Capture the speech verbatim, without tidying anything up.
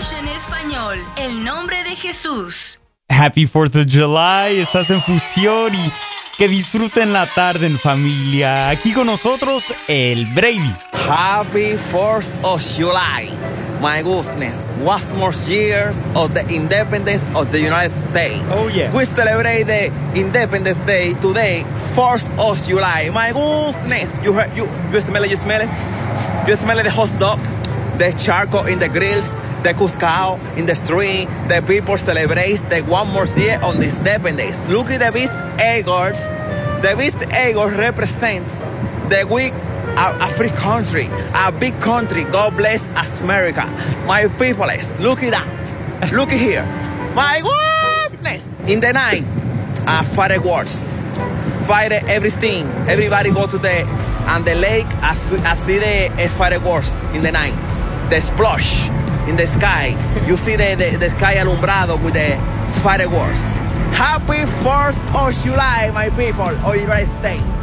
Spanish en español. El nombre de Jesús. Happy fourth of July, estás en Fusión y que disfruten la tarde en familia. Aquí con nosotros, el Brady. Happy fourth of July. My goodness, one more years of the independence of the United States. Oh, yeah. We celebrate the Independence Day today, fourth of July. My goodness, you heard, you, you smell it, you smell it? You smell it, the hot dog, the charcoal in the grills, the cuscao in the street. The people celebrate the one more year on this independence. Look at the beast eagles. The beast eagle represents the weak A, a free country, a big country. God bless us, America. My people, look at that. Look here. My goodness. In the night, uh, fireworks. Fire everything. Everybody go to the and the lake. I see, I see the uh, fireworks in the night. The splash in the sky. You see the, the, the sky alumbrado with the fireworks. Happy fourth of July, my people, of United States.